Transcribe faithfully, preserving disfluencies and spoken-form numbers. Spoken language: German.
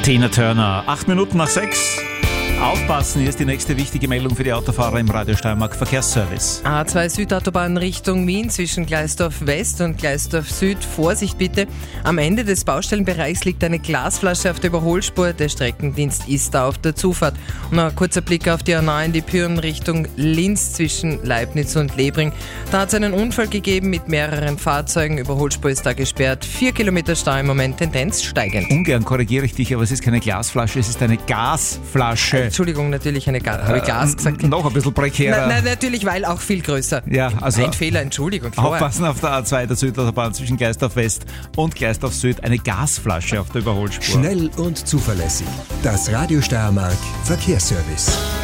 Tina Turner, acht Minuten nach sechs. Aufpassen, hier ist die nächste wichtige Meldung für die Autofahrer im Radio Steiermark Verkehrsservice. A zwei Südautobahn Richtung Wien zwischen Gleisdorf West und Gleisdorf Süd. Vorsicht bitte. Am Ende des Baustellenbereichs liegt eine Glasflasche auf der Überholspur. Der Streckendienst ist da auf der Zufahrt. Und ein kurzer Blick auf die A neun, die Pyren Richtung Linz zwischen Leibniz und Lebring. Da hat es einen Unfall gegeben mit mehreren Fahrzeugen. Überholspur ist da gesperrt. Vier Kilometer Stau im Moment, Tendenz steigend. Ungern korrigiere ich dich, aber es ist keine Glasflasche, es ist eine Gasflasche. Entschuldigung, natürlich eine Gas. Habe ich Glas gesagt? Äh, noch ein bisschen prekärer. Nein, natürlich, weil auch viel größer. Ja, also ein Fehler, Entschuldigung. Vorher. Aufpassen auf der A zwei der Südautobahn zwischen Gleisdorf West und Gleisdorf Süd. Eine Gasflasche auf der Überholspur. Schnell und zuverlässig. Das Radio Steiermark Verkehrsservice.